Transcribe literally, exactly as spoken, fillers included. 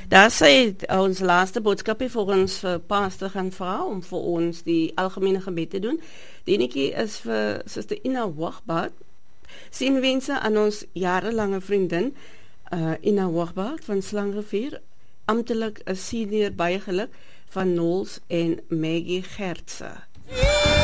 Daar sê ons laaste boodskapie vir ons vir pastor gaan vra om vir ons die algemene gebed te doen. Die enetjie is vir Suster Ina Wagbart. Sien wense aan ons jarelange vriendin uh, Ina Wagbart van Slangrivier, amptelik 'n senior baie geluk van Noels en Maggie Gertse.